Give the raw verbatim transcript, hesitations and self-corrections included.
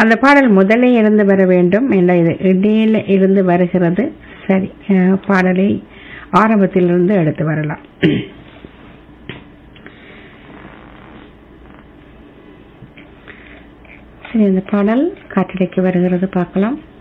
அந்த பாடல் முதலே இருந்து வர வேண்டும் என்ற இது இடையில இருந்து வருகிறது. சரி, அஹ், பாடலை ஆரம்பத்திலிருந்து எடுத்து வரலாம். சரி, அந்த பாடல் காற்றடைக்கு வருகிறது, பார்க்கலாம்.